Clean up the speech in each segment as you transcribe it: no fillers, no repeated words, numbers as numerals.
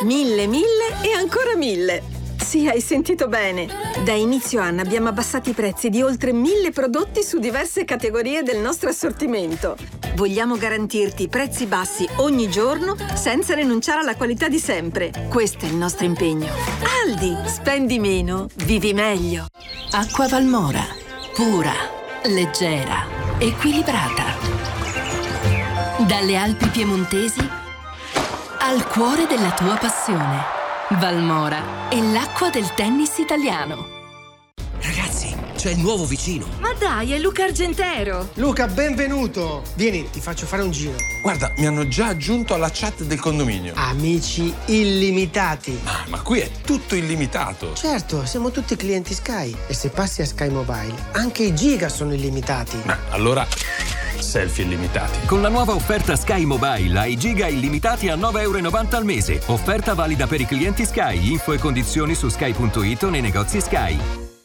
1000, 1000 e ancora 1000. Sì, hai sentito bene. Da inizio anno abbiamo abbassato i prezzi di oltre 1000 prodotti su diverse categorie del nostro assortimento. Vogliamo garantirti prezzi bassi ogni giorno senza rinunciare alla qualità di sempre. Questo è il nostro impegno. Aldi, spendi meno, vivi meglio. Acqua Valmora, pura, leggera, equilibrata. Dalle Alpi piemontesi al cuore della tua passione. Valmora è l'acqua del tennis italiano. Ragazzi, c'è il nuovo vicino. Ma dai, è Luca Argentero. Luca, benvenuto. Vieni, ti faccio fare un giro. Guarda, mi hanno già aggiunto alla chat del condominio. Amici illimitati. Ma qui è tutto illimitato. Certo, siamo tutti clienti Sky. E se passi a Sky Mobile, anche i giga sono illimitati. Allora, selfie illimitati. Con la nuova offerta Sky Mobile hai giga illimitati a €9,90 al mese. Offerta valida per i clienti Sky. Info e condizioni su sky.it o nei negozi Sky.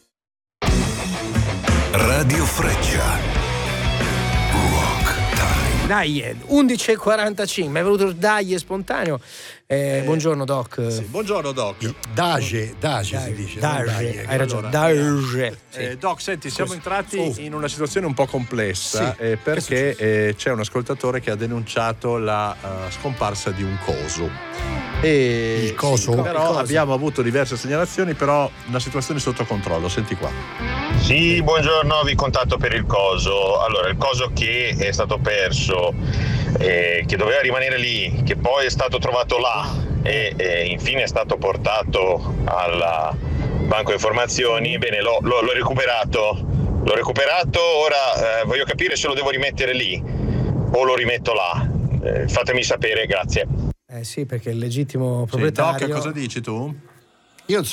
Radio Freccia. Rock Time. Dai, 11:45, è venuto il dai spontaneo. Buongiorno Doc. Sì, buongiorno Doc. Dage si dice. Dage, hai ragione. Allora, Dage. Doc, senti, siamo entrati in una situazione un po' complessa perché c'è un ascoltatore che ha denunciato la scomparsa di un coso. Il coso? Però abbiamo avuto diverse segnalazioni, però una situazione sotto controllo. Senti qua. Sì, buongiorno, vi contatto per il coso. Allora, il coso che è stato perso, che doveva rimanere lì, che poi è stato trovato là e infine è stato portato al banco informazioni, bene, l'ho recuperato. L'ho recuperato, ora voglio capire se lo devo rimettere lì o lo rimetto là. Fatemi sapere, grazie. Sì, perché il legittimo proprietario. Doc, cosa dici tu? Io